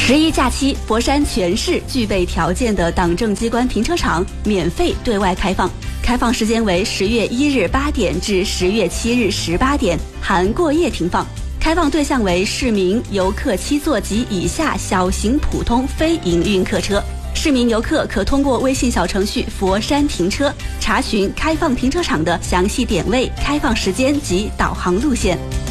11假期，佛山全市具备条件的党政机关停车场免费对外开放，开放时间为10月1日8点至10月7日18点，含过夜停放。开放对象为市民、游客7座及以下小型普通非营运客车。市民游客可通过微信小程序佛山停车查询开放停车场的详细点位、开放时间及导航路线。